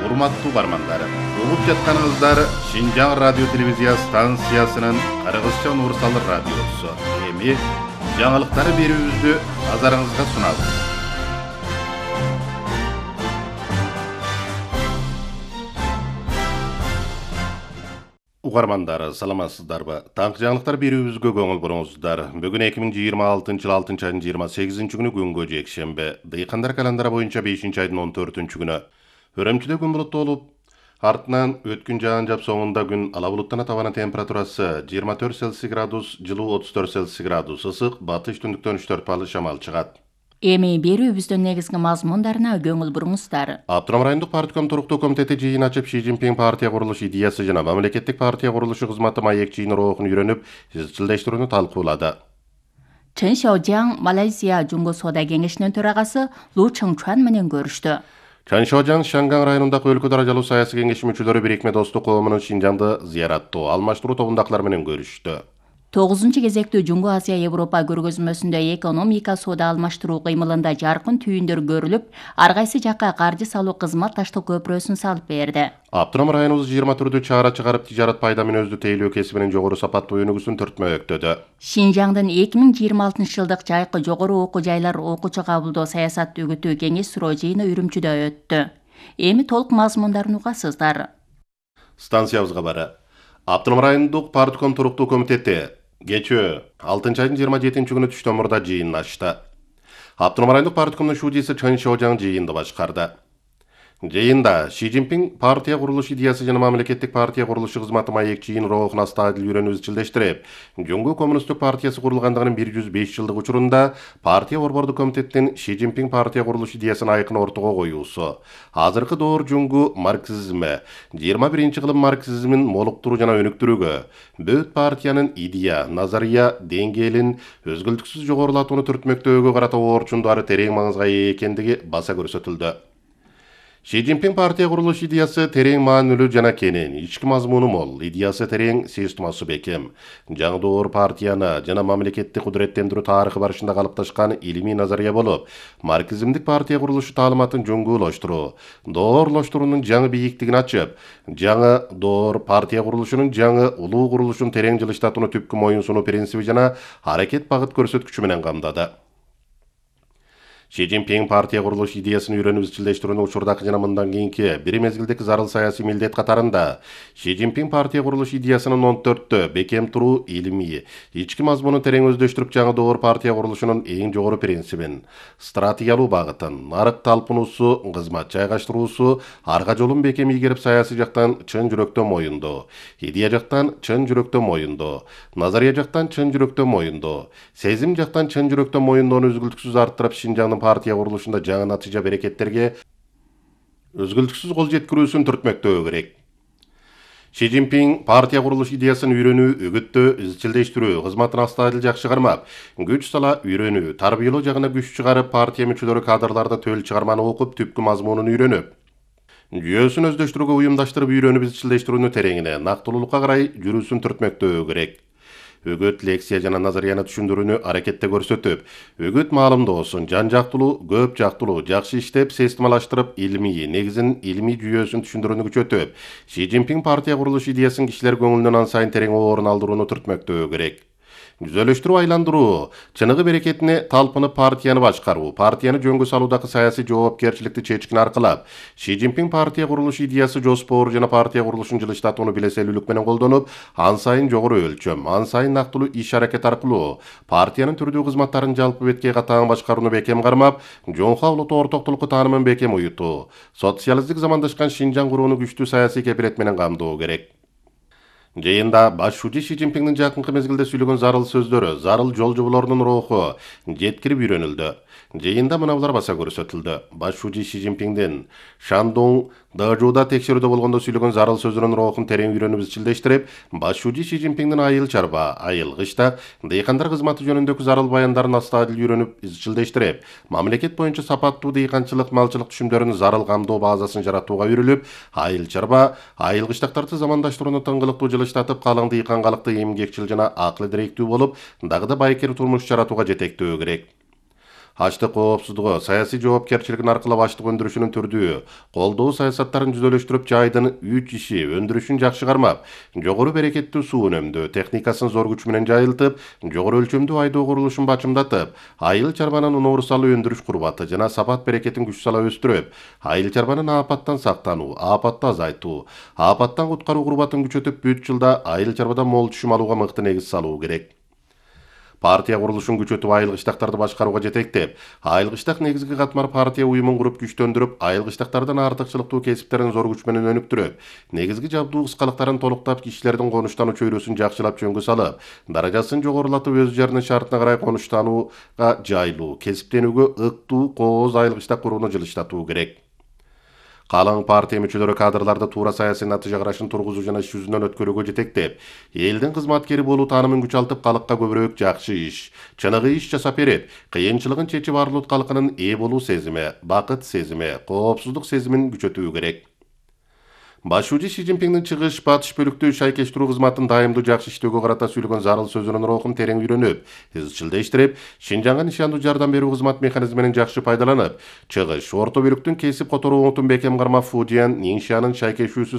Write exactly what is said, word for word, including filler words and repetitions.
Урматтуу бармандар, угуп жатканыңыздар Шинжаң радио телевизия станциясынын Кыргызча Нурсал радиосу. Эми жаңылыктары берүүбүздү назарыңызга сунабыз. Угармандар, саламатсыздарбы? Таңкы жаңылыктар берүүбүзгө көңүл буруңуздар. Бүгүн эки миң жыйырма алтынчы жыл алтынчы айдын жыйырма сегизинчи күнү күнгө жекшемби. Дыйкандар календары боюнча бешинчи айдын он төртүнчү күнү. Өрөмчүдө күн булуттуу болуп, артынан өткүн жаан жап соңунда күн ала булуттан табана температурасы жыйырма төрт Цельсий градус, жылуу отуз төрт Цельсий градус, ысык батыш түндүктөн үч төрт балл шамал чыгат. Эми берүүбүздүн негизги мазмундарына көңүл буруңуздар. Автоном райондук партком туруктуу комитети жыйын ачып Ши Цзиньпин партия курулуш идеясы жана мамлекеттик партия курулушу кызматы маек жыйын роохун үйрөнүп, изчилдештирүүнү талкуулады. Чын Шаожаң Малайзия Жуңго Соода кеңешинин төрагасы Лу Чыңчуан менен көрүштү. Чан Шаожаң Шанган районундагы өлкө даражалуу саясий кеңеши мүчөлөрү бирикме достук коомунун Шинжаңды зыяраттоо, алмаштыруу тобундагылар менен көрүштү. тогузунчу кезектүү Жуңго Азия Европа көргөзмөсүндө экономика соода алмаштыруу кыймылында жаркын түйүндөр көрүлүп, ар кайсы жакка каржы салуу кызматташтык көпүрөсүн салып берди. Автоном районубуз жыйырма түрдүү чара чыгарып, тижарат пайда менен өздү тейлөө кесибинин жогору сапаттуу өнүгүүсүн түртмөктөдү. Шинжаңдын эки миң жыйырма алтынчы жылдык жайкы жогору окуу жайлар окуучу кабылдоо саясат үгүтүү кеңеш суроо жыйыны Үрүмчүдө өттү. Эми толук мазмундарын угасыздар. Станциябызга бары. Автоном райондук партком туруктуу комитети кечээ алтынчы айдын жыйырма жетинчи күнү түштөн мурда жыйын ачты. Автоном райондук парткомдун шуудиси Чын Шаожаң жыйынды башкарды. Жыйында Ши Цзиньпин партия курулуш идеясы жана мамлекеттик партия курулушу кызматы маек жыйын роохун астадыл үйрөнүп изчилдештирип, Жуңго коммунисттик партиясы курулгандыгынын бир жүз беш жылдык учурунда партия борбордук комитеттин Ши Цзиньпин партия курулуш идеясын айкын ортого коюусу, азыркы доор Жуңго марксизми, жыйырма биринчи кылым марксизмин молуктуруу жана өнүктүрүүгө, бөт партиянын идея, назария деңгээлин өзгөлтүксүз жогорулатууну түртмөктөөгө карата оорчундары терең маңызга ээ экендиги баса көрсөтүлдү. Ши Цзиньпин партия курулуш идеясы терең маанилүү жана кенен, ички мазмуну мол, идеясы терең, системасы бекем. Жаңы доор партияны жана мамлекетти кудуреттендирүү тарыхы барышында калыпташкан илимий назария болуп, марксизмдик партия курулушу таалыматын жоңгуулаштыруу, доорлоштуруунун жаңы бийиктигин ачып, жаңы доор партия курулушунун жаңы улуу курулушун терең жылыштатууну түпкү моюнсунуу принциби жана аракет багыт көрсөткүчү менен камдады. Ши Цзиньпин партия курулуш идеясын үйрөнүп изчилдештирүүнү учурдагы жана мындан кийинки бир мезгилдеги зарыл саясий милдет катарында Ши Цзиньпин партия курулуш идеясынын он төрттө бекем туруу илимий, ички мазмунун терең өздөштүрүп жаңы доор партия курулушунун эң жогору принцибин, стратегиялуу багытын, нарык талпынуусу, кызмат жайгаштыруусу, арга жолун бекем ийгерип саясий жактан чын жүрөктөн моюндоо, идея жактан чын жүрөктөн моюндоо, назария жактан чын жүрөктөн моюндоо, сезим жактан чын жүрөктөн моюндоону үзгүлтүксүз арттырып Шинжаңдын партия курулушунда жаңы натыйжа берекеттерге өзгөлтүксүз кол жеткирүүсүн түртмөктөө керек. Ши Цзиньпин партия курулуш идеясын үйрөнүү, үгүттөө, изчилдештирүү кызматын астадыл жакшы кармап, күч сала үйрөнүү, тарбиялоо жагына күч чыгарып, партия мүчөлөрү кадрларда төл чыгарманы окуп, түпкү мазмунун үйрөнүп, жүйөсүн өздөштүрүүгө уюмдаштырып үйрөнүп изчилдештирүүнү тереңине, нактылуулукка карай жүрүүсүн түртмөктөө керек. Үгүт, лекция жана назарияны түшүндүрүүнү аракетте көрсөтүп, үгүт маалымдоосун жан жактылуу, көп жактылуу, жакшы иштеп, системалаштырып, илимий негизин, илимий жүйөсүн түшүндүрүүнү күчөтүп, Ши Цзиньпин партия курулуш идеясын кишилер көңүлүнөн ан сайын терең орун алдырууну түртмөктөө керек. Түзөлүштүрүү айландыруу, чыныгы берекетине талпынып партияны башкаруу, партияны жөнгө салуудагы саясий жоопкерчиликти чечкин аркылап, Ши Цзиньпин партия курулуш идеясы жоспору жана партия курулушун жылыштатууну билеселүүлүк менен колдонуп, ан сайын жогору өлчөм, ан сайын нактылуу иш аракет аркылуу партиянын түрдүү кызматтарын жалпы бетке катаң башкарууну бекем кармап, жоңхо улуттуу ортоктулукку таанымын бекем уютуу, социалисттик замандашкан Шинжаң курууну күчтүү саясий кепилет менен камдоо керек. Жыйында баш шуудий Ши Цзиньпиндин жакынкы мезгилде сүйлөгөн зарыл сөздөрү, зарыл жол жоболорунун руху жеткирип үйрөнүлдү. Жыйында мына булар баса көрсөтүлдү. Баш шуудий Ши Цзиньпиндин Шандун Дажуда текшерүүдө болгондо сүйлөгөн зарыл сөзүнүн рухун терең үйрөнүп изчилдештирип, баш шуудий Ши Цзиньпиндин айыл чарба, айыл кышта дыйкандар кызматы жөнүндөгү зарыл баяндарын астадыл үйрөнүп изчилдештирип, мамлекет боюнча сапаттуу дыйканчылык, малчылык түшүмдөрүн зарыл камдоо базасын жаратууга үйрүлүп, айыл чарба, айыл кыштактарды замандаштырууну тыңгылыктуу жылыштатып, калың дыйкан калыкты эмгекчил жана акыл директүү болуп, дагы да байкер турмуш жаратууга жетектөө керек. аштык коопсуздугу, саясий жоопкерчилигин аркылап аштык өндүрүшүнүн түрдүү, колдоо саясаттарын жүзөлөштүрүп, жайдын үч иши өндүрүшүн жакшы кармап, жогору берекеттүү суу үнөмдөө техникасын зор күч менен жайылтып, жогору өлчөмдүү айдоо курулушун бачымдатып, айыл чарбанын унаурусалы өндүрүш курбаты жана сапат берекетин күч сала өстүрүп, айыл чарбанын аапаттан сактануу, аапатты азайтуу, аапаттан куткаруу курбатын күчөтүп, бүт жылда айыл чарбадан мол түшүм алууга мыкты негиз салуу керек. Партия курулушун күчөтүп, айыл кыштактарды башкарууга жетектеп, айыл кыштак негизги катмар партия уюмун куруп күчтөндүрүп, айыл кыштактардын артыкчылыктуу кесиптерин зор күч менен өнүктүрүп, негизги жабдуу кыскалыктарын толуктап, кишилердин конуштануу чөйрөсүн жакшылап жөнгө салып, даражасын жогорулатып, өз жеринин шартына карай конуштанууга жайлуу, кесиптенүүгө ыктуу кооз айыл кыштак курууну жылыштатуу керек. Калың партия мүчөлөрү кадрларды туура саясий натыйжа карашын тургузуу жана иш жүзүнөн өткөрүүгө жетектеп, элдин кызматкери болуу таанымын күч алтып, калыкка көбүрөөк жакшы иш, чыныгы иш жасап берет, кыйынчылыгын чечип, ар улут калкынын ээ болуу сезими, бакыт сезими, коопсуздук сезимин күчөтүү керек. Башчы Ши Цзиньпиңдин чыгыш батыш бөлүктүү шайкештирүү кызматын дайымдуу жакшы иштөөгө карата сүйлөгөн зарыл сөзүнүн рухун терең үйрөнүп, изчил иштеп, Шинжаңга нишандуу жардам берүү кызмат механизминин жакшы пайдаланып, чыгыш орто бөлүктүн кесип которуу оңутун бекем кармап, Фудиян, Ниншанын шайкешүүсүз